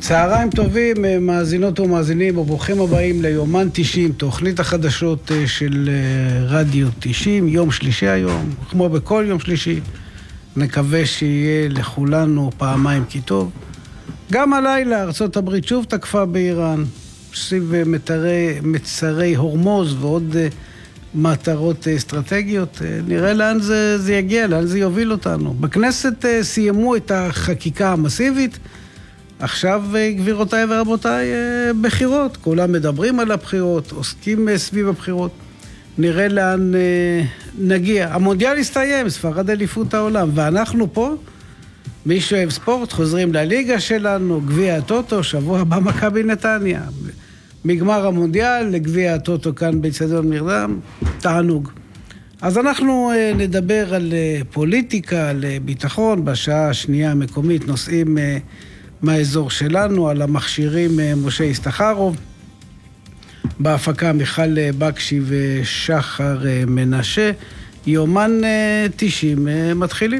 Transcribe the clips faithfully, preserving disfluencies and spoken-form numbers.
צהריים טובים, מאזינות ומאזינים, וברוכים הבאים ליומן תשעים, תוכנית החדשות של רדיו תשעים, יום שלישי היום, כמו בכל יום שלישי. נקווה שיהיה לכולנו פעמיים כי טוב. גם הלילה ארצות הברית שוב תקפה באיראן, סביב מצרי, מצרי הורמוז ועוד מטרות אסטרטגיות. נראה לאן זה, זה יגיע, לאן זה יוביל אותנו. בכנסת סיימו את החקיקה המסיבית, עכשיו, גבירותיי ורבותיי, בחירות. כולם מדברים על הבחירות, עוסקים סביב הבחירות. נראה לאן נגיע. המונדיאל הסתיים, ספרד אליפות העולם, ואנחנו פה, מי שאוהב ספורט, חוזרים לליגה שלנו, גביע הטוטו, שבוע הבא מכבי נתניה. מגמר המונדיאל לגביע הטוטו כאן באצטדיון מרדם, תענוג. אז אנחנו נדבר על פוליטיקה, על ביטחון, בשעה השנייה המקומית, נושאים מהאזור שלנו, על המכשירים משה הסתחרוב, בהפקה מיכל בקשי ושחר מנשה. יומן תשעים מתחילים.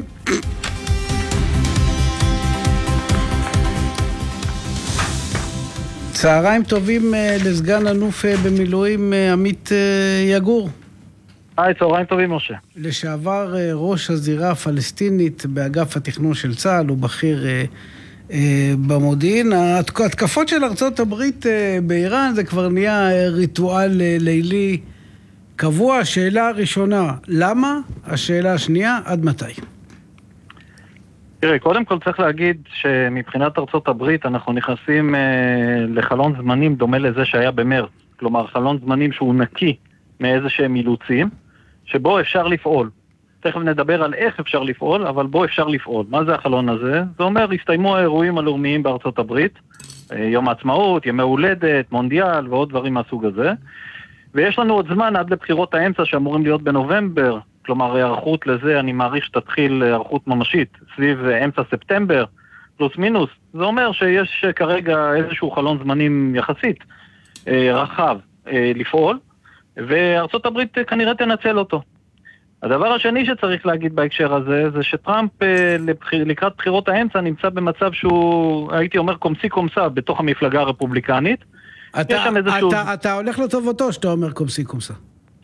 צהריים טובים לסגן אלוף במילואים עמית יגור. היי, צהריים טובים משה. לשעבר ראש הזירה הפלסטינית באגף התכנון של צה"ל, הוא בכיר במודיעין. ההתקפות של ארצות הברית באיראן זה כבר נהיה ריטואל לילי קבוע. השאלה הראשונה, למה? השאלה השנייה, עד מתי? תראה, קודם כל צריך להגיד שמבחינת ארצות הברית אנחנו נכנסים לחלון זמנים דומה לזה שהיה במרץ. כלומר, חלון זמנים שהוא נקי מאיזה שהם אילוצים, שבו אפשר לפעול. תכף נדבר על איך אפשר לפעול, אבל בו אפשר לפעול. מה זה החלון הזה? זה אומר, הסתיימו האירועים הלאומיים בארצות הברית, יום העצמאות, ימי הולדת, מונדיאל ועוד דברים מהסוג הזה, ויש לנו עוד זמן עד לבחירות האמצע שאמורים להיות בנובמבר, כלומר, הערכות לזה, אני מעריך שתתחיל הערכות ממשית, סביב אמצע ספטמבר, פלוס מינוס. זה אומר שיש כרגע איזשהו חלון זמנים יחסית רחב לפעול, וארצות הברית כנראה תנצל אותו. הדבר השני שצריך להגיד בהקשר הזה, זה שטראמפ לבחיר, לקראת בחירות האמצע נמצא במצב שהוא, הייתי אומר, קומסי קומסה בתוך המפלגה הרפובליקנית. אתה, איזשהו... אתה, אתה הולך לטובתו שאתה אומר קומסי קומסה.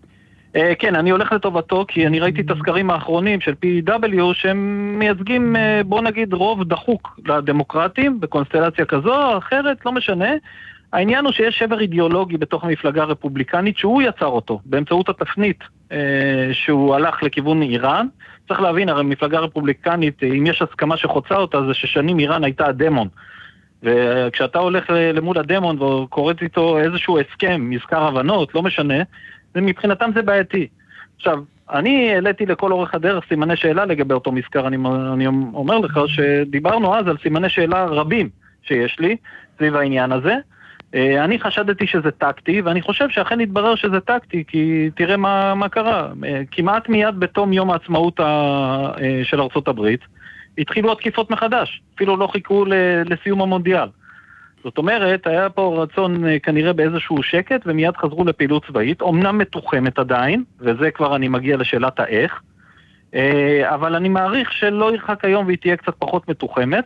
כן, אני הולך לטובתו, כי אני ראיתי את הסקרים האחרונים של פי דאבליו, שהם מייצגים, בוא נגיד, רוב דחוק לדמוקרטים, בקונסטלציה כזו או אחרת, לא משנה. העניין הוא שיש שבר אידיאולוגי בתוך המפלגה הרפובליקנית, שהוא יצר אותו, באמצעות התפנית שהוא הלך לכיוון איראן. צריך להבין, הרי מפלגה רפובליקנית, אם יש הסכמה שחוצה אותה, זה ששנים איראן הייתה הדמון. וכשאתה הולך למול הדמון וקוראת איתו איזשהו הסכם, מזכר הבנות, לא משנה, מבחינתם זה בעייתי. עכשיו, אני העליתי לכל אורך הדרך סימני שאלה לגבי אותו מזכר. אני, אני אומר לך שדיברנו אז על סימני שאלה רבים שיש לי סביב העניין הזה. אני חשדתי שזה טקטי, ואני חושב שאכן התברר שזה טקטי, כי תראה מה, מה קרה. כמעט מיד בתום יום העצמאות של ארצות הברית, התחילו התקיפות מחדש. אפילו לא חיכו לסיום המונדיאל. זאת אומרת, היה פה רצון כנראה באיזשהו שקט, ומיד חזרו לפעילות צבאית, אומנם מתוחמת עדיין, וזה כבר אני מגיע לשאלת האיך, אבל אני מעריך שלא ירחק היום והיא תהיה קצת פחות מתוחמת,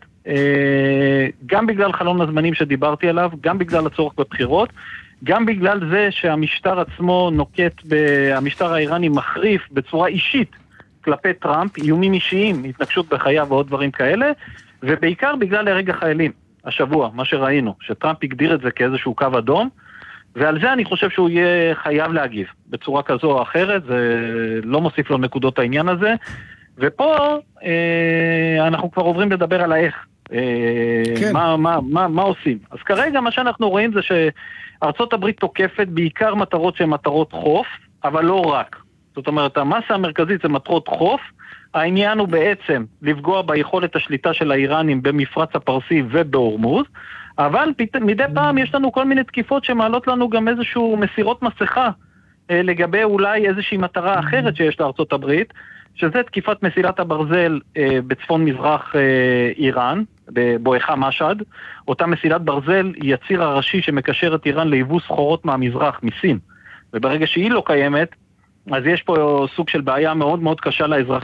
גם בגלל חלון הזמנים שדיברתי עליו, גם בגלל הצורך בבחירות, גם בגלל זה שהמשטר עצמו נוקט, המשטר האיראני מחריף בצורה אישית כלפי טראמפ, איומים אישיים, התנגשות בחייו ועוד דברים כאלה, ובעיקר בגלל הרג החיילים. השבוע, מה שראינו, שטראמפ הגדיר את זה כאיזשהו קו אדום, ועל זה אני חושב שהוא יהיה חייב להגיב, בצורה כזו או אחרת, זה לא מוסיף לו נקודות העניין הזה, ופה אה, אנחנו כבר עוברים לדבר על האיך, אה, כן. מה, מה, מה, מה עושים. אז כרגע מה שאנחנו רואים זה שארצות הברית תוקפת בעיקר מטרות שהן מטרות חוף, אבל לא רק. זאת אומרת, המסה המרכזית זה מטרות חוף, העניין הוא בעצם לפגוע ביכולת השליטה של האיראנים במפרץ הפרסי ובהורמוז, אבל מדי פעם יש לנו כל מיני תקיפות שמעלות לנו גם איזשהו מסירות מסכה לגבי אולי איזושהי מטרה אחרת שיש לארצות הברית, שזה תקיפת מסילת הברזל בצפון מזרח איראן, בבואכה משד. אותה מסילת ברזל היא הציר הראשי שמקשר את איראן ליבוא סחורות מהמזרח, מסין. וברגע שהיא לא קיימת, אז יש פה סוג של בעיה מאוד מאוד קשה לאזרחים.